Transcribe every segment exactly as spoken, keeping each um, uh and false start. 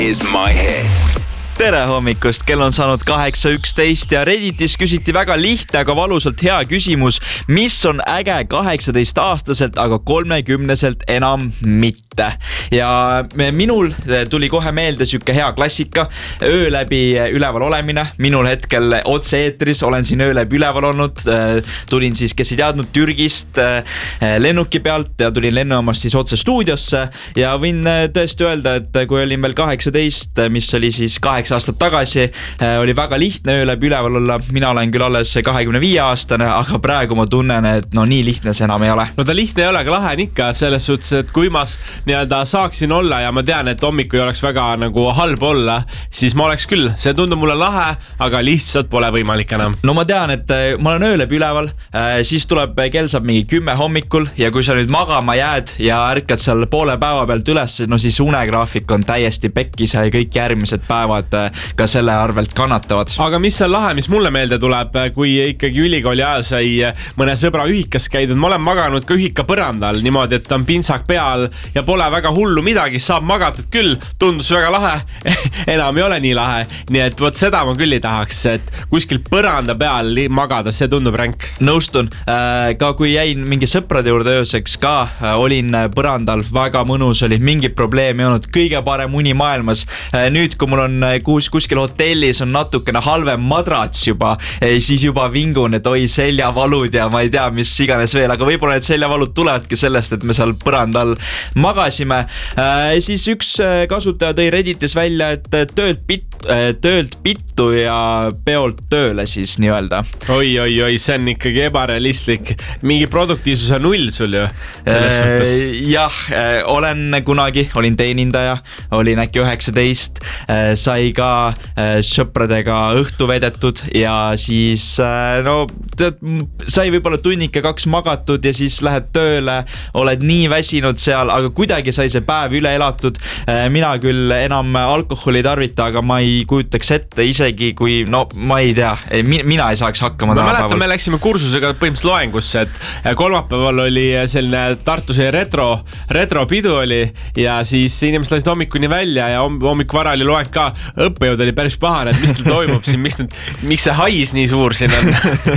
is my hit. Tere hommikust, kell on saanud kaheksa üksteist ja Redditis küsiti väga lihtne, aga valusalt hea küsimus. Mis on äge kaheksateist aastaselt, aga kolmekümneselt enam mitte? Ja minul tuli kohe meelde süke hea klassika, öö läbi üleval olemine. Minul hetkel otse eetris olen siin öö läbi üleval olnud. Tulin siis, kes ei teadnud, Türgist lennuki pealt ja tulin lennujaamast siis otse stuudiosse ja võin tõesti öelda, et kui olin veel kaheksateist, mis oli siis kaheksa aastat tagasi, oli väga lihtne öö läbi üleval olla. Mina olen küll alles kahekümne viie aastane, aga praegu ma tunnen, et no nii lihtne see enam ei ole. No ta lihtne ei ole, aga lahe on ikka selles suhtes, et kui ma nii-öelda saaksin olla ja ma tean, et hommikul ei oleks väga nagu halb olla, siis ma oleks küll. See tundub mulle lahe, aga lihtsalt pole võimalik enam. No ma tean, et ma olen öö läbi üleval, siis tuleb kell saab mingi kümme hommikul ja kui sa nüüd magama jääd ja ärkad seal poole päeva pealt üles, no siis unegraafik on täiesti pekkis ja kõik järgmised päevad ka selle arvelt kannatavad. Aga mis on lahe, mis mulle meelde tuleb, kui ikkagi ülikooli ajal sai mõne sõbra ühikas käidud, ma olen maganud ka ühika põrandal niimoodi, et on pintsak peal ja pole väga hullu midagi, saab magatud küll, tundus väga lahe, enam ei ole nii lahe, nii et võt seda ma küll ei tahaks, et kuskil põranda peal magada, see tundub ränk. Nõustun, ka kui jäin mingi sõprade juurde ööseks ka, olin põrandal, väga mõnus oli, mingi probleem ei olnud, kõige parem uni maailmas. Nüüd, kui mul on kus kuskil hotellis on natukene halvem madrats juba, siis juba vingun, et oi seljavalud ja ma ei tea, mis iganes veel, aga võib-olla need seljavalud tulevadki sellest, et me seal põrandal magasime. Siis üks kasutaja tõi Redditis välja, et töölt, pit, töölt pittu ja peolt tööle siis nii-öelda. Oi, oi, oi, see on ikkagi ebarealistlik. Mingi produktiivsus on null sul ju selles suhtes. Jah, olen kunagi, olin teenindaja, olin äkki üheksateist, sai ka sõpradega õhtu vedetud ja siis no tead, sai võib-olla tunnike kaks magatud ja siis lähed tööle, oled nii väsinud seal, aga kuidagi sai see päev üle elatud. Mina küll enam alkoholi tarvita, aga ma ei kujutaks ette isegi kui, no ma ei tea, mina ei saaks hakkama. Ma mäletan, me läksime kursusega põhimõtteliselt loengusse, et kolmapäeval oli selline Tartus retro, retro pidu oli ja siis inimesed lasid hommikuni välja ja hommik vara oli loeng ka. Õppejõud oli päris pahane, et mis teil toimub siin, miks, need, miks see hais nii suur siin on?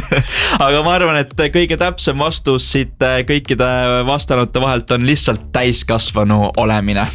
Aga ma arvan, et kõige täpsem vastus siit kõikide vastanute vahelt on lihtsalt täiskasvanu olemine.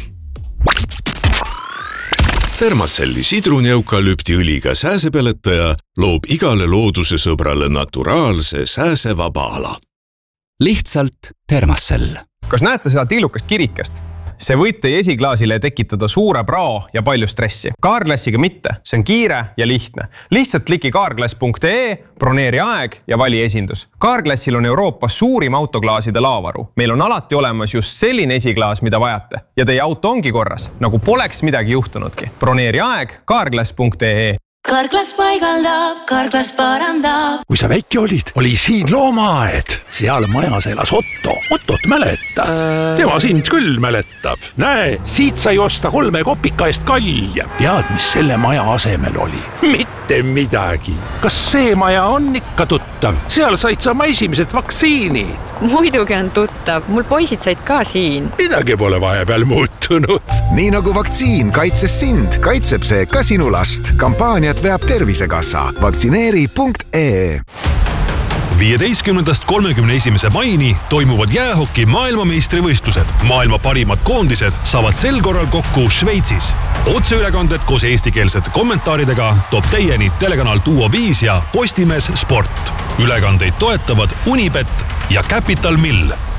Thermacelli sidruni-eukalüpti õliga sääsepeletaja loob igale looduse sõbrale naturaalse sääsevaba ala. Lihtsalt Thermacell. Kas näete seda tillukast kirikest? See võid teie esiklaasile tekitada suure prao ja palju stressi. Kaarklassiga mitte, see on kiire ja lihtne. Lihtsalt kliki kaarklass punkt ee, broneeri aeg ja vali esindus. Kaarklassil on Euroopas suurim autoklaaside laavaru. Meil on alati olemas just selline esiklaas, mida vajate. Ja teie auto ongi korras, nagu poleks midagi juhtunudki. Broneeri aeg kaarklass punkt ee. Kaarklas paigaldab, Kaarklas parandab. Kui sa väike olid, oli siin loomaaed. Seal majas elas Otto. Ottot mäletad? Äh... Tema sind küll mäletab. Näe, siit sai osta kolme kopika eest kalja. Tead, mis selle maja asemel oli? Mitte midagi. Kas see maja on ikka tuttav? Seal said sa oma esimesed vaktsiinid. Muidugi on tuttav. Mul poisid said ka siin. Midagi pole vahepeal muutunud. Nii nagu vaktsiin kaitses sind, kaitseb see ka sinu last. Kampaaniat veab Tervisekassa. Vaktsineeri punkt ee. viieteistkümnendast kolmekümne esimese maini toimuvad jäähoki maailmameistrivõistlused. Maailma parimad koondised saavad sel korral kokku Šveitsis. Otseülekanded koos eestikeelsete kommentaaridega toob teieni telekanal Duo viis ja Postimees Sport. Ülekandeid toetavad Unibet ja Capital Mill.